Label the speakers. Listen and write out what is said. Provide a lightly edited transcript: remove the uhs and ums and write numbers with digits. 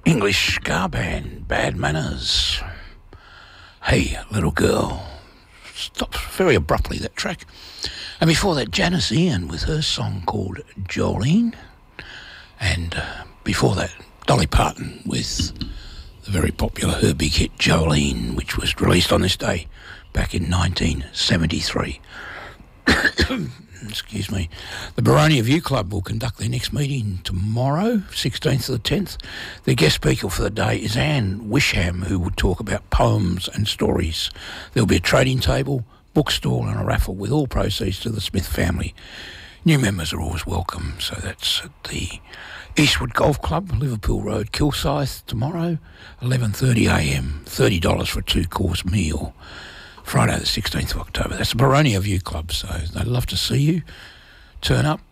Speaker 1: English ska band, Bad Manners. Hey, Little Girl. Stops very abruptly, that track. And before that, Janice Ian with her song called Jolene. And before that, Dolly Parton with the very popular her big hit Jolene, which was released on this day back in 1973. Excuse me. The Boronia View Club will conduct their next meeting tomorrow, 16th to the 10th. Their guest speaker for the day is Anne Wisham, who will talk about poems and stories. There'll be a trading table, bookstall and a raffle with all proceeds to the Smith family. New members are always welcome, so that's at the Eastwood Golf Club, Liverpool Road, Kilsyth, tomorrow, 11:30am, $30 for a two-course meal. Friday the 16th of October. That's the Boronia View Club, so they'd love to see you. Turn up,